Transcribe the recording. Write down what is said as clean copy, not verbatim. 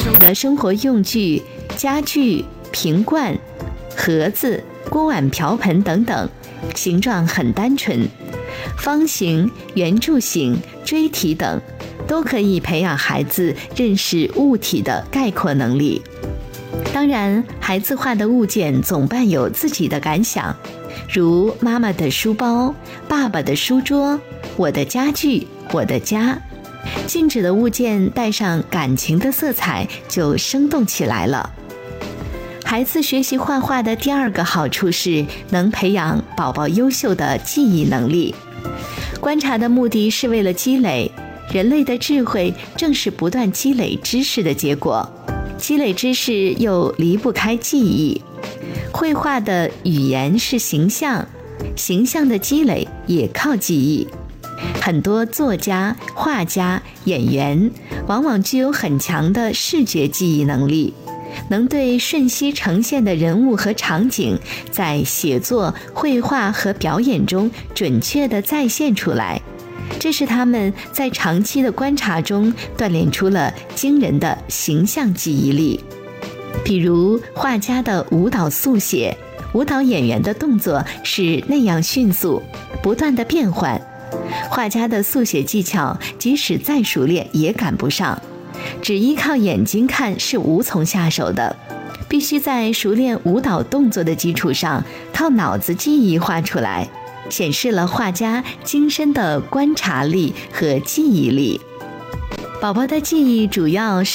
的生活用具、家具、瓶罐、盒子、锅碗瓢盆等等，形状很单纯，方形、圆柱形、锥体等，都可以培养孩子认识物体的概括能力。当然，孩子画的物件总伴有自己的感想，如妈妈的书包、爸爸的书桌、我的家具、我的家。静止的物件带上感情的色彩，就生动起来了。孩子学习画画的第二个好处是能培养宝宝优秀的记忆能力。观察的目的是为了积累，人类的智慧正是不断积累知识的结果，积累知识又离不开记忆。绘画的语言是形象，形象的积累也靠记忆。很多作家、画家、演员往往具有很强的视觉记忆能力，能对瞬息呈现的人物和场景，在写作、绘画和表演中准确地再现出来。这是他们在长期的观察中锻炼出了惊人的形象记忆力。比如画家的舞蹈速写，舞蹈演员的动作是那样迅速，不断的变换。画家的速写技巧即使再熟练也赶不上，只依靠眼睛看是无从下手的，必须在熟练舞蹈动作的基础上，靠脑子记忆画出来，显示了画家精深的观察力和记忆力。宝宝的记忆主要是